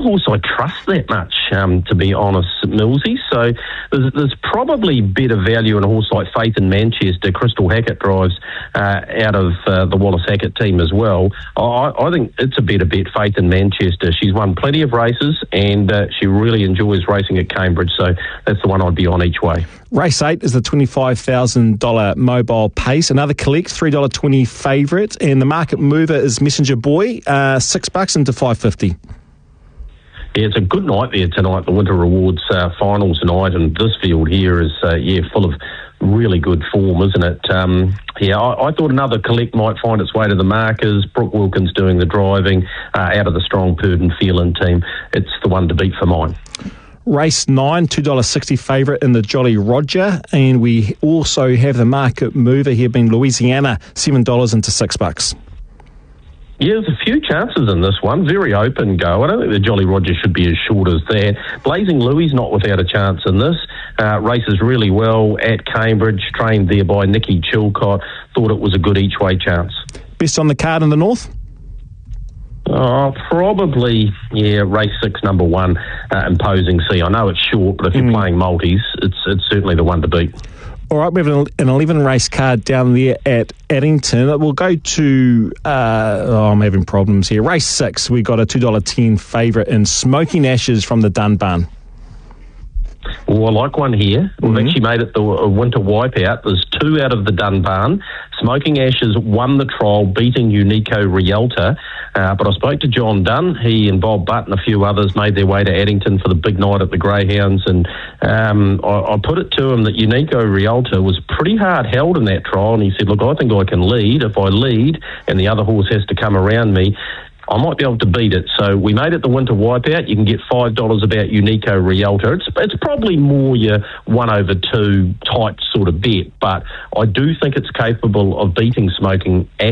horse I trust that much, to be honest, Millsy. So there's probably better value in a horse like Faith in Manchester. Crystal Hackett drives out of the Wallace Hackett team as well. I think it's a better bet, Faith in Manchester. She's won plenty of races and she really enjoys racing at Cambridge, so that's the one I'd be on each way. Race 8 is the $25,000 Mobile Pace. Another collect, $3.20 favourite. And the market mover is Messenger Boy, $6 into $5.50. Yeah, it's a good night there tonight, the Winter Rewards final tonight, and this field here is, full of really good form, isn't it? I thought another collect might find its way to the markers. Brooke Wilkins doing the driving out of the strong Purdon Phelan team. It's the one to beat for mine. Race 9, $2.60 favourite in the Jolly Roger. And we also have the market mover here being Louisiana, $7 into $6. Yeah, there's a few chances in this one. Very open go. I don't think the Jolly Roger should be as short as that. Blazing Louis not without a chance in this. Races really well at Cambridge, trained there by Nicky Chilcott. Thought it was a good each-way chance. Best on the card in the north? Probably, race 6, number 1, Imposing Sea. I know it's short, but if you're playing multis, it's certainly the one to beat. All right, we have an 11-race card down there at Addington. We'll go to, I'm having problems here. Race 6, we got a $2.10 favourite in Smoking Ashes from the Dunbarn. Well, I like one here. We've actually made it the winter wipeout. There's 2 out of the Dunbarn. Smoking Ashes won the trial, beating Unico Rialta. But I spoke to John Dunn. He and Bob Butt and a few others made their way to Addington for the big night at the Greyhounds. And I put it to him that Unico Rialta was pretty hard held in that trial. And he said, look, I think I can lead. If I lead and the other horse has to come around me, I might be able to beat it. So we made it the winter wipeout. You can get $5 about Unico Rialta. It's probably more your 1/2 type sort of bet, but I do think it's capable of beating Smoking Ashes.